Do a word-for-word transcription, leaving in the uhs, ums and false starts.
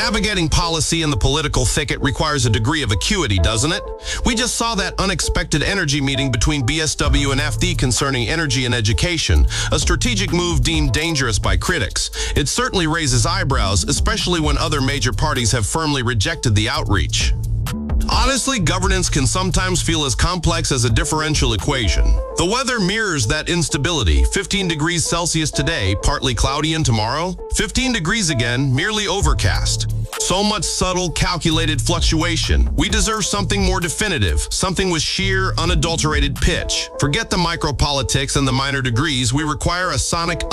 Navigating policy in the political thicket requires a degree of acuity, doesn't it? We just saw that unexpected energy meeting between B S W and F D concerning energy and education, a strategic move deemed dangerous by critics. It certainly raises eyebrows, especially when other major parties have firmly rejected the outreach. Honestly, governance can sometimes feel as complex as a differential equation. The weather mirrors that instability. fifteen degrees Celsius today, partly cloudy, and tomorrow, fifteen degrees again, merely overcast. So much subtle, calculated fluctuation. We deserve something more definitive, something with sheer, unadulterated pitch. Forget the micropolitics and the minor degrees. We require a sonic